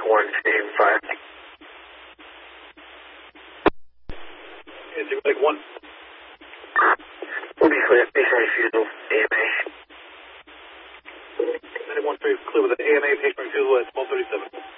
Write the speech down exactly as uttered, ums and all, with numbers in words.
one, same five. And Sigma Lake one. We'll be clear, patient refusal, A M A. ninety-one three is clear with an A M A, patient refusal at twelve thirty-seven.